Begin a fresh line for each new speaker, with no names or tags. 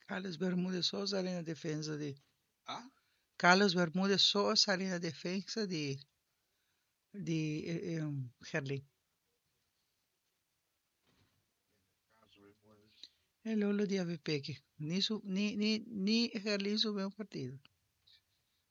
Carlos Bermúdez Souza ali na defesa de.
Ah?
Carlos Bermúdez Souza ali na defesa de Herlin. É Lolo de AVP aqui. Nisso, ni Herlin subiu o partido.